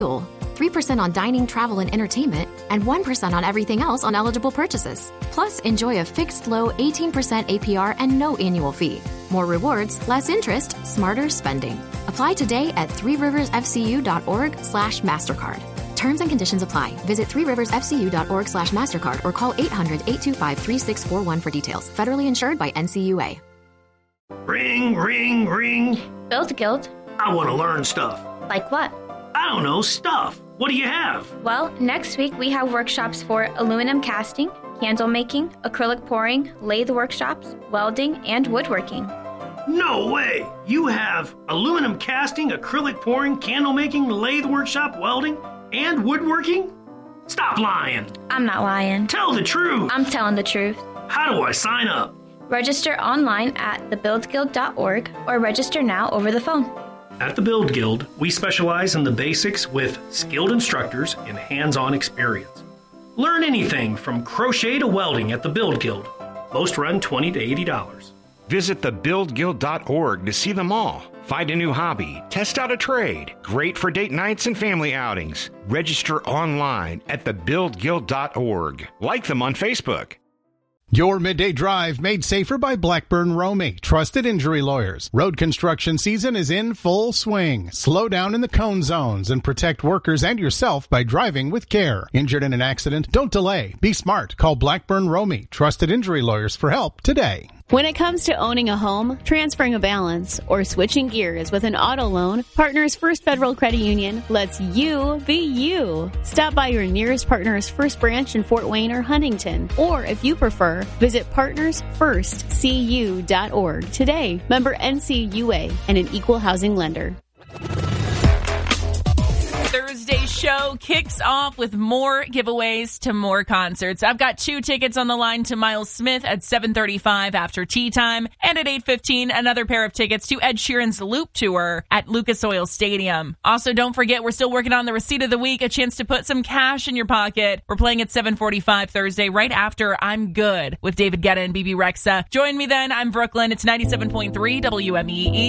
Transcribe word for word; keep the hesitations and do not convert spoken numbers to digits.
three percent on dining, travel, and entertainment, and one percent on everything else on eligible purchases. Plus, enjoy a fixed low eighteen percent A P R and no annual fee. More rewards, less interest, smarter spending. Apply today at three rivers f c u dot org slash MasterCard. Terms and conditions apply. Visit three rivers f c u dot org slash MasterCard or call eight hundred, eight two five, three six four one for details. Federally insured by N C U A. Ring, ring, ring. Build Guild. I want to learn stuff. Like what? I don't know, stuff. What do you have? Well, next week we have workshops for aluminum casting, candle making, acrylic pouring, lathe workshops, welding, and woodworking. No way! You have aluminum casting, acrylic pouring, candle making, lathe workshop, welding, and woodworking? Stop lying. I'm not lying. Tell the truth. I'm telling the truth. How do I sign up? Register online at the build guild dot org or register now over the phone. At the Build Guild, we specialize in the basics with skilled instructors and hands-on experience. Learn anything from crochet to welding at the Build Guild. Most run twenty dollars to eighty dollars. Visit the build guild dot org to see them all. Find a new hobby, test out a trade. Great for date nights and family outings. Register online at the build guild dot org. Like them on Facebook. Your midday drive made safer by Blackburn Romey, trusted injury lawyers. Road construction season is in full swing. Slow down in the cone zones and protect workers and yourself by driving with care. Injured in an accident? Don't delay. Be smart. Call Blackburn Romey, trusted injury lawyers, for help today. When it comes to owning a home, transferring a balance, or switching gears with an auto loan, Partners First Federal Credit Union lets you be you. Stop by your nearest Partners First branch in Fort Wayne or Huntington, or if you prefer, visit partners first c u dot org today. Member N C U A and an equal housing lender. Thursday show kicks off with more giveaways to more concerts. I've got two tickets on the line to Miles Smith at seven thirty-five after tea time, and at eight fifteen, another pair of tickets to Ed Sheeran's Loop Tour at Lucas Oil Stadium. Also, don't forget, we're still working on the receipt of the week, a chance to put some cash in your pocket. We're playing at seven forty-five Thursday, right after I'm Good with David Guetta and B B Rexa. Join me then. I'm Brooklyn. It's ninety-seven point three W M E E.